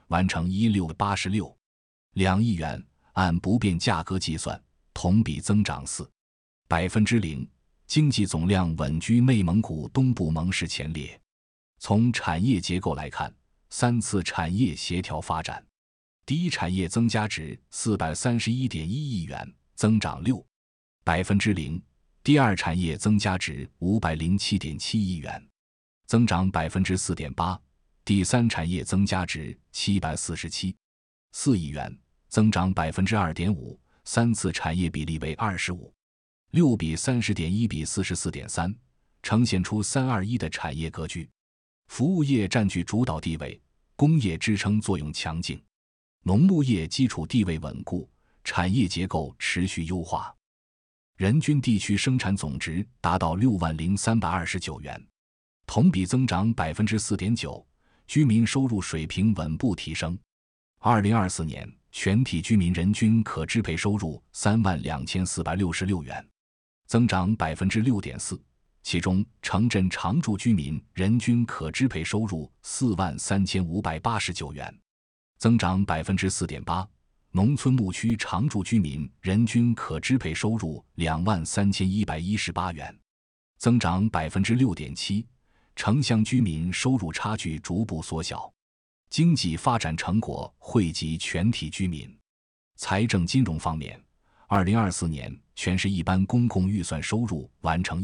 完成1686，2亿元，按不变价格计算，同比增长4%，经济总量稳居内蒙古东部盟市前列。从产业结构来看，3次产业协调发展。第一产业增加值431.1亿元，增长6%。第二产业增加值507.7亿元，增长4.8%。第三产业增加值747.4亿元，增长2.5%。3次产业比例为25.6比30.1比44.3，呈现出321的产业格局。服务业占据主导地位，工业支撑作用强劲，农牧业基础地位稳固，产业结构持续优化。人均地区生产总值达到60329元，同比增长4.9%，居民收入水平稳步提升。2024年全体居民人均可支配收入32466元，增长6.4%，其中城镇常住居民人均可支配收入43589元，增长4.8%。农村牧区常住居民人均可支配收入23118元，增长6.7%。城乡居民收入差距逐步缩小，经济发展成果惠及全体居民。财政金融方面，2024年全市一般公共预算收入完成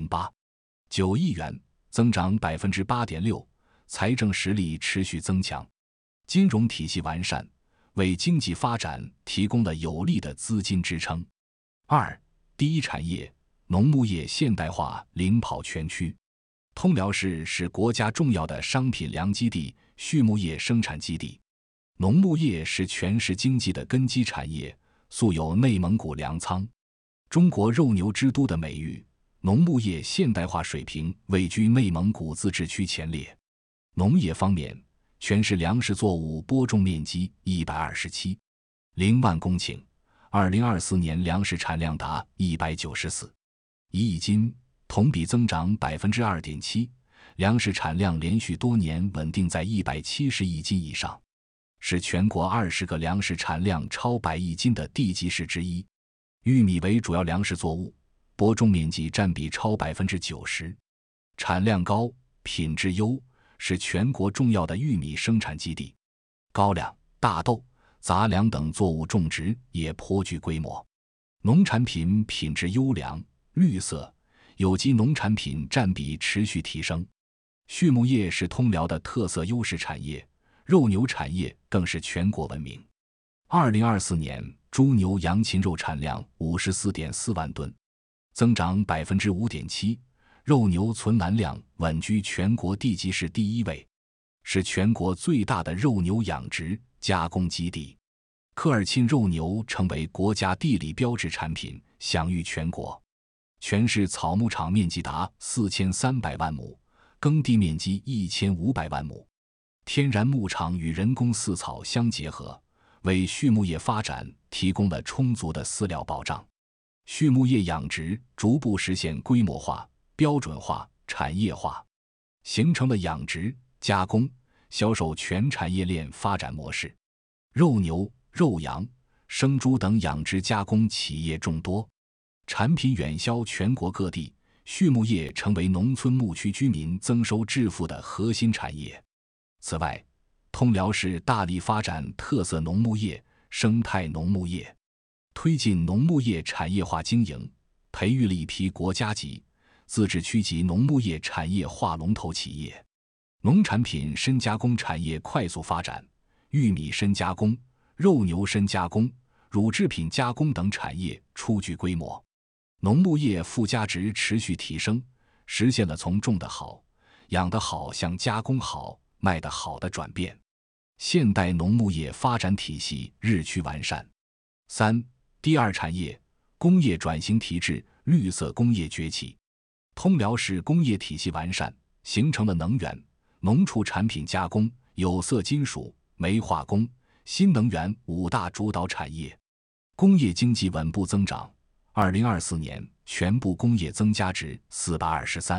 108.9亿元，增长8.6%，财政实力持续增强，金融体系完善，为经济发展提供了有力的资金支撑。第一产业农牧业现代化领跑全区。通辽市是国家重要的商品粮基地、畜牧业生产基地。农牧业是全市经济的根基产业，素有内蒙古粮仓、中国肉牛之都的美誉。农牧业现代化水平位居内蒙古自治区前列。农业方面，全市粮食作物播种面积127.0万公顷，2024年粮食产量达194.1亿斤，同比增长2.7%，粮食产量连续多年稳定在170亿斤以上，是全国20个粮食产量超100亿斤的地级市之一。玉米为主要粮食作物，播种面积占比超90%，产量高，品质优，是全国重要的玉米生产基地。高粱、大豆、杂粮等作物种植也颇具规模，农产品品质优良、绿色、有机农产品占比持续提升。畜牧业是通辽的特色优势产业，肉牛产业更是全国闻名。2024年猪牛羊禽肉产量54.4万吨，增长5.7%，肉牛存栏量稳居全国地级市第1位，是全国最大的肉牛养殖加工基地。科尔沁肉牛成为国家地理标志产品，享誉全国。全市草牧场面积达4300万亩，耕地面积1500万亩。天然牧场与人工饲草相结合，为畜牧业发展提供了充足的饲料保障。畜牧业养殖逐步实现规模化、标准化、产业化，形成了养殖、加工、销售全产业链发展模式。肉牛、肉羊、生猪等养殖加工企业众多，产品远销全国各地，畜牧业成为农村牧区居民增收致富的核心产业。此外，通辽市大力发展特色农牧业、生态农牧业，推进农牧业产业化经营，培育了一批国家级、自治区级农牧业产业化龙头企业。农产品深加工产业快速发展，玉米深加工、肉牛深加工、乳制品加工等产业初具规模。农牧业附加值持续提升，实现了从种得好、养得好向加工好、卖得好的转变。现代农牧业发展体系日趋完善。第二产业工业转型提质，绿色工业崛起。通辽市工业体系完善，形成了能源、农畜产品加工、有色金属、煤化工、新能源5大主导产业，工业经济稳步增长。2024年全部工业增加值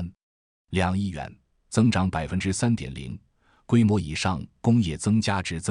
423.2亿元，增长3.0%，规模以上工业增加值增